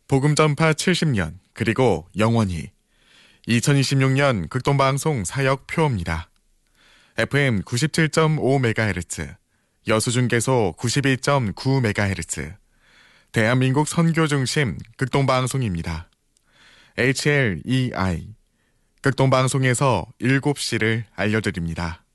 복음 전파 70년, 그리고 영원히. 2026년 극동방송 사역 표입니다. FM 97.5MHz, 여수중계소 92.9MHz, 대한민국 선교 중심 극동방송입니다. HLEI, 극동방송에서 7시를 알려드립니다.